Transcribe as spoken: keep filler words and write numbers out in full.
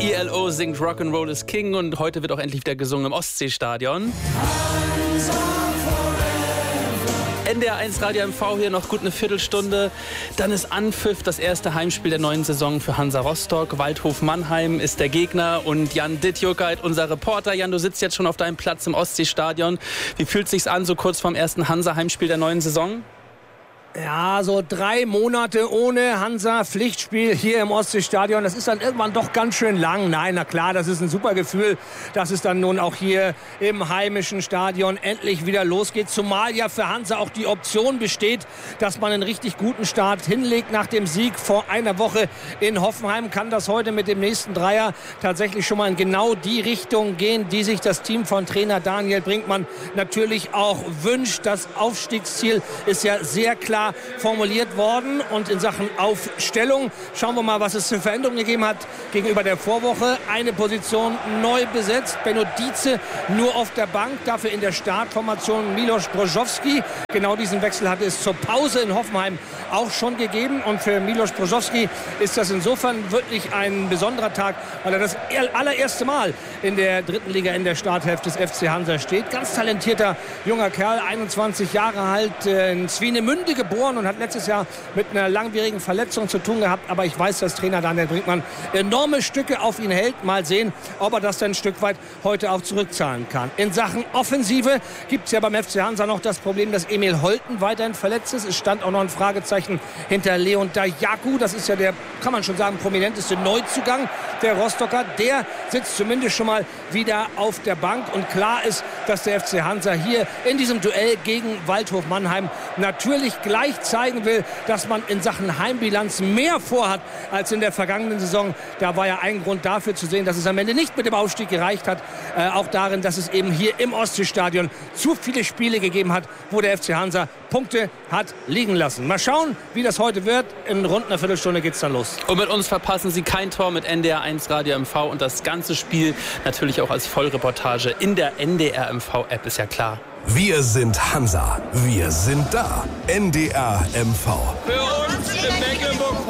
I L O singt Rock'n'Roll is King und heute wird auch endlich wieder gesungen im Ostseestadion. N D R eins Radio M V hier noch gut eine Viertelstunde. Dann ist Anpfiff, das erste Heimspiel der neuen Saison für Hansa Rostock. Waldhof Mannheim ist der Gegner und Jan Dittjokait, unser Reporter. Jan, du sitzt jetzt schon auf deinem Platz im Ostseestadion. Wie fühlt es sich an, so kurz vorm ersten Hansa-Heimspiel der neuen Saison? Ja, so drei Monate ohne Hansa-Pflichtspiel hier im Ostseestadion. Das ist dann irgendwann doch ganz schön lang. Nein, na klar, das ist ein super Gefühl, dass es dann nun auch hier im heimischen Stadion endlich wieder losgeht. Zumal ja für Hansa auch die Option besteht, dass man einen richtig guten Start hinlegt nach dem Sieg vor einer Woche in Hoffenheim. Kann das heute mit dem nächsten Dreier tatsächlich schon mal in genau die Richtung gehen, die sich das Team von Trainer Daniel Brinkmann natürlich auch wünscht. Das Aufstiegsziel ist ja sehr klar formuliert worden und in Sachen Aufstellung schauen wir mal, was es für Veränderungen gegeben hat gegenüber der Vorwoche. Eine Position neu besetzt, Benno Dietze nur auf der Bank, dafür in der Startformation Milos Brożowski. Genau diesen Wechsel hatte es zur Pause in Hoffenheim auch schon gegeben und für Milos Brożowski ist das insofern wirklich ein besonderer Tag, weil er das allererste Mal in der dritten Liga in der Starthälfte des F C Hansa steht. Ganz talentierter junger Kerl, einundzwanzig Jahre alt, in Swinemünde geboren und hat letztes Jahr mit einer langwierigen Verletzung zu tun gehabt. Aber ich weiß, dass Trainer Daniel Brinkmann enorme Stücke auf ihn hält. Mal sehen, ob er das dann ein Stück weit heute auch zurückzahlen kann. In Sachen Offensive gibt es ja beim F C Hansa noch das Problem, dass Emil Holten weiterhin verletzt ist. Es stand auch noch ein Fragezeichen hinter Leon Dajaku. Das ist ja der, kann man schon sagen, prominenteste Neuzugang der Rostocker. Der sitzt zumindest schon mal wieder auf der Bank. Und klar ist, dass der F C Hansa hier in diesem Duell gegen Waldhof Mannheim natürlich gleich zeigen will, dass man in Sachen Heimbilanz mehr vorhat als in der vergangenen Saison. Da war ja ein Grund dafür zu sehen, dass es am Ende nicht mit dem Aufstieg gereicht hat. Äh, auch darin, dass es eben hier im Ostseestadion zu viele Spiele gegeben hat, wo der F C Hansa Punkte hat liegen lassen. Mal schauen, wie das heute wird. In rund einer Viertelstunde geht's dann los. Und mit uns verpassen Sie kein Tor mit N D R eins Radio M V und das ganze Spiel natürlich auch als Vollreportage in der N D R M V-App, ist ja klar. Wir sind Hansa. Wir sind da. N D R M V. Für uns in Mecklenburg